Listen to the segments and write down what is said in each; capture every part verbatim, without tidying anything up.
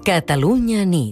Catalunya nit.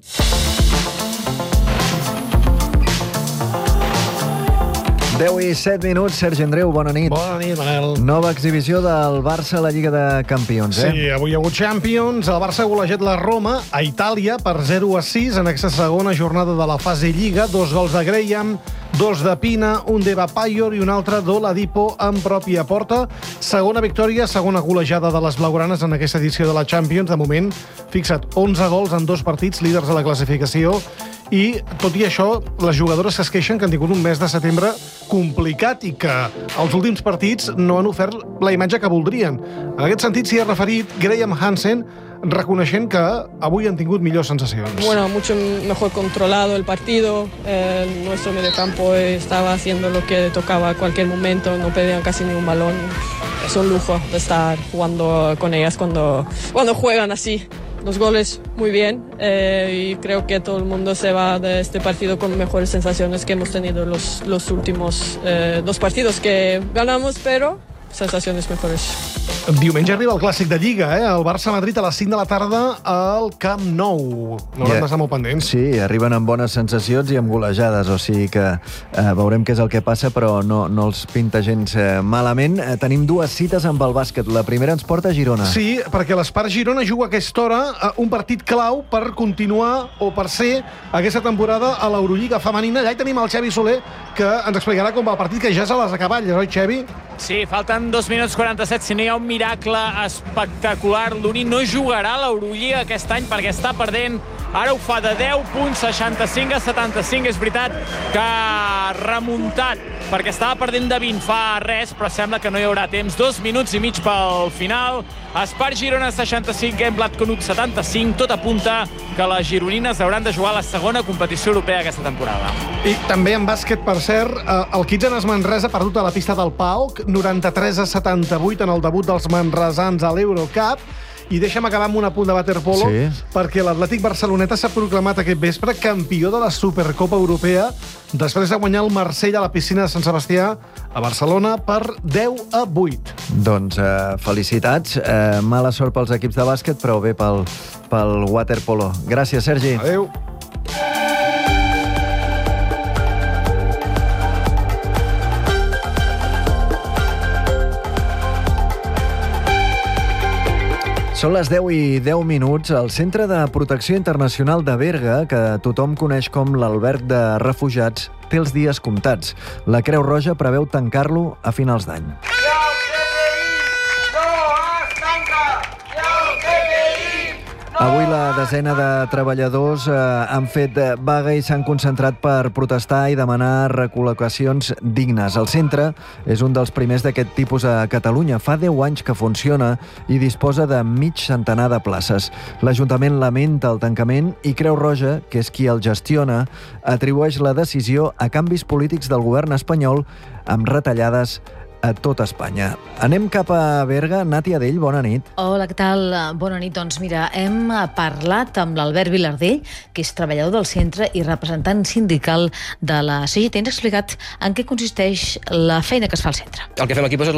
deu i set minuts, Sergi Andreu, bona nit. Bona nit, Manel. Nova exhibició del Barça a la Lliga de Campions, eh? Sí, avui hi ha hagut Champions. El Barça ha golejat la Roma a Itàlia per zero a sis en aquesta segona jornada de la fase Lliga. Dos gols de Graham, dos de Pina, un d'Eva Payor i un altre d'Oladipo en pròpia porta. Segona victòria, segona golejada de les blaugranes en aquesta edició de la Champions. De moment, fixa't, onze gols en dos partits, líders de la classificació. I, tot i això, les jugadores es queixen que han tingut un mes de setembre complicat i que els últims partits no han ofert la imatge que voldrien. En aquest sentit s'hi ha referit Graham Hansen, reconeixent que avui han tingut millors sensacions. Bueno, mucho mejor controlado el partido. Eh, nuestro mediocampo estaba haciendo lo que tocaba a cualquier momento, no pedían casi ni un balón. Es un lujo de estar jugando con ellas cuando, cuando juegan así. Los goles muy bien eh, y creo que todo el mundo se va de este partido con mejores sensaciones que hemos tenido los, los últimos eh, dos partidos que ganamos, pero sensaciones mejores. Diumenge arriba el clàssic de Lliga, eh? El Barça-Madrid a les cinc de la tarda al Camp Nou. N'haurem Yeah. d'estar molt pendents. Sí, arriben amb bones sensacions i amb golejades, o sigui que eh, veurem què és el que passa, però no, no els pinta gens eh, malament. Eh, tenim dues cites amb el bàsquet. La primera ens porta a Girona. Sí, perquè l'Espart Girona juga a aquesta hora eh, un partit clau per continuar o per ser aquesta temporada a l'Eurolliga femenina. Allà hi tenim el Xavi Soler, que ens explicarà com va el partit, que ja és a les acaballes, oi, Xavi? Sí, falten dos minuts quaranta-set. Si no hi ha un miracle espectacular, l'Uni no jugarà a l'Eurolliga aquest any perquè està perdent. Ara ho fa de deu punts, seixanta-cinc a setanta-cinc. És veritat que ha remuntat perquè estava perdent de vint fa res, però sembla que no hi haurà temps. Dos minuts i mig pel final. Espart Girona seixanta-cinc, Gemblat Conut setanta-cinc. Tot apunta que les gironines hauran de jugar a la segona competició europea aquesta temporada. I també en bàsquet, per cert, eh, el Kitsanes Manresa ha perdut a la pista del Paok, noranta-tres a setanta-vuit en el debut dels manresans a l'Eurocup. I deixa'm acabar amb un apunt de waterpolo, Sí. perquè l'Atlètic Barceloneta s'ha proclamat aquest vespre campió de la Supercopa Europea després de guanyar el Marsella a la piscina de Sant Sebastià a Barcelona per deu a vuit. Doncs eh, felicitats. Eh, mala sort pels equips de bàsquet, però bé pel, pel waterpolo. Gràcies, Sergi. Adéu. Són les deu i deu minuts. El Centre de Protecció Internacional de Berga, que tothom coneix com l'alberg de refugiats, té els dies comptats. La Creu Roja preveu tancar-lo a finals d'any. Avui la desena de treballadors eh, han fet eh, vaga i s'han concentrat per protestar i demanar recol·locacions dignes. El centre és un dels primers d'aquest tipus a Catalunya. Fa deu anys que funciona i disposa de mig centenar de places. L'Ajuntament lamenta el tancament i Creu Roja, que és qui el gestiona, atribueix la decisió a canvis polítics del govern espanyol amb retallades a tot Espanya. Anem cap a Berga. Nati Adell, bona nit. Hola, què tal? Bona nit. Doncs mira, hem parlat amb l'Albert Vilardell, que és treballador del centre i representant sindical de la C G T. Ens ha explicat en què consisteix la feina que es fa al centre. El que fem aquí doncs, és